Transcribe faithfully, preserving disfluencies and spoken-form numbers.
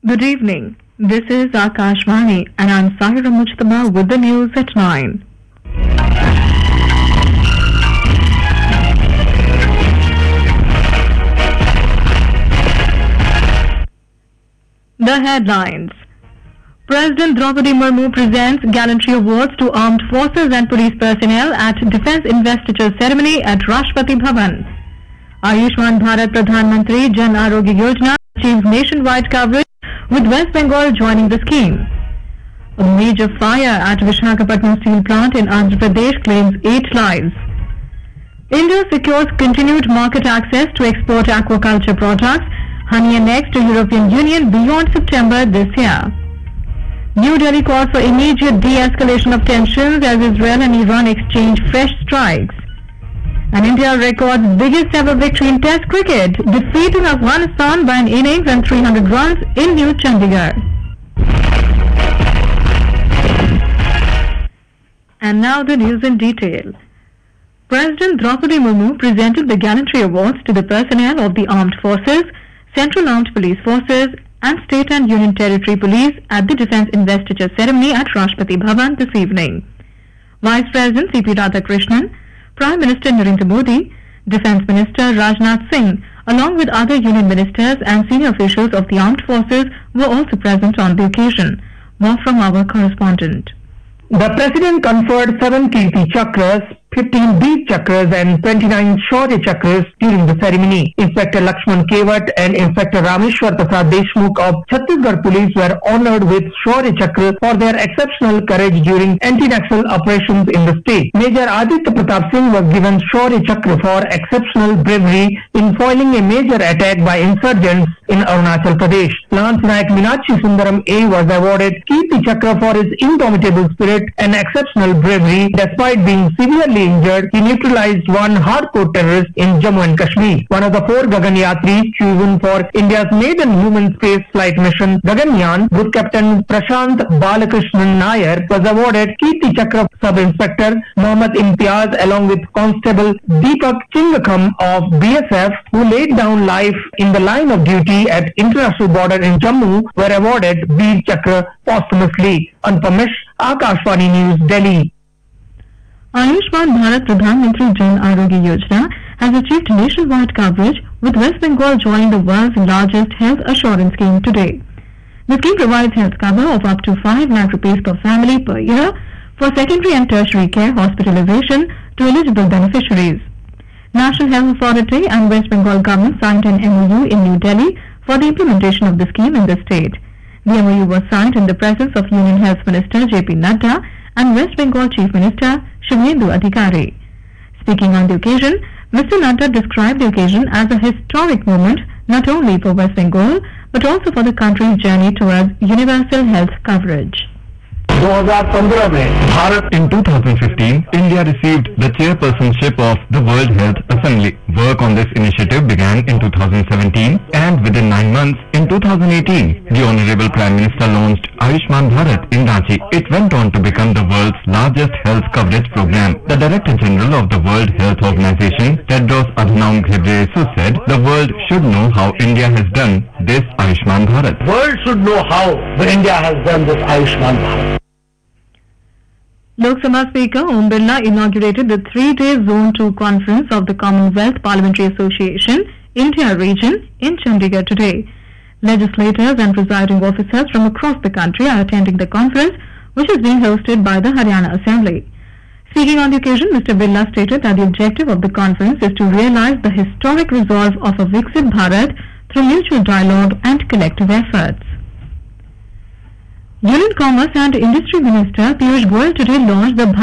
Good evening. This is Akashvani and I'm Sahira Mujtaba with the news at nine. The headlines. President Draupadi Murmu presents gallantry awards to armed forces and police personnel at Defence Investiture ceremony at Rashtrapati Bhavan. Ayushman Bharat Pradhan Mantri Jan Arogya Yojana achieves nationwide coverage with West Bengal joining the scheme. A major fire at Visakhapatnam steel plant in Andhra Pradesh claims eight lives. India secures continued market access to export aquaculture products, honey and eggs to European Union beyond September this year. New Delhi calls for immediate de-escalation of tensions as Israel and Iran exchange fresh strikes. And India records biggest ever victory in Test cricket, defeating Afghanistan by an innings and three hundred runs in New Chandigarh. And now the news in detail. President Draupadi Murmu presented the gallantry awards to the personnel of the armed forces, Central Armed Police Forces and State and Union Territory Police at the Defence Investiture ceremony at Rashtrapati Bhavan this evening. Vice President C P Radhakrishnan, Prime Minister Narendra Modi, Defence Minister Rajnath Singh, along with other union ministers and senior officials of the armed forces were also present on the occasion. More from our correspondent. The President conferred seven Kirti Chakras, fifteen Veer Chakras and twenty-nine Shaurya Chakras during the ceremony. Inspector Lakshman Kevat and Inspector Rameshwar Prasad Deshmukh of Chhattisgarh Police were honoured with Shaurya Chakra for their exceptional courage during anti-Naxal operations in the state. Major Aditya Pratap Singh was given Shaurya Chakra for exceptional bravery in foiling a major attack by insurgents in Arunachal Pradesh. Lance Nayak Meenakshi Sundaram A was awarded Kirti Chakra for his indomitable spirit and exceptional bravery. Despite being severely injured, he neutralized one hardcore terrorist in Jammu and Kashmir. One of the four Gaganyatris chosen for India's maiden human space flight mission, Gaganyaan, Group Captain Prashant Balakrishnan Nair, was awarded Kirti Chakra. Sub-Inspector Mohammad Imtiaz along with Constable Deepak Chingakam of B S F, who laid down life in the line of duty at international border in Jammu, were awarded Veer Chakra posthumously. Anupamish, Akashvani News, Delhi. Ayushman Bharat Pradhan Mantri Jan Arogya Yojana has achieved nationwide coverage with West Bengal joining the world's largest health assurance scheme today. The scheme provides health cover of up to five lakh rupees per family per year for secondary and tertiary care hospitalization to eligible beneficiaries. National Health Authority and West Bengal government signed an M O U in New Delhi for the implementation of the scheme in the state. The M O U was signed in the presence of Union Health Minister J P Nadda and West Bengal Chief Minister Shubhendu Adhikari. Speaking on the occasion, Mister Nadda described the occasion as a historic moment not only for West Bengal but also for the country's journey towards universal health coverage. In two thousand fifteen, India received the chairpersonship of the World Health Assembly. Work on this initiative began in two thousand seventeen and within nine months, in two thousand eighteen, the Honorable Prime Minister launched Ayushman Bharat in Ranchi. It went on to become the world's largest health coverage program. The Director General of the World Health Organization, Tedros Adhanom Ghebreyesus, said the world should know how India has done this Ayushman Bharat. World should know how India has done this Ayushman Bharat. Lok Sabha Speaker Om Birla inaugurated the three-day Zone two conference of the Commonwealth Parliamentary Association India region in Chandigarh today. Legislators and presiding officers from across the country are attending the conference, which is being hosted by the Haryana Assembly. Speaking on the occasion, Mister Birla stated that the objective of the conference is to realize the historic resolve of a Viksit Bharat through mutual dialogue and collective efforts. Union Commerce and Industry Minister Piyush Goyal today launched the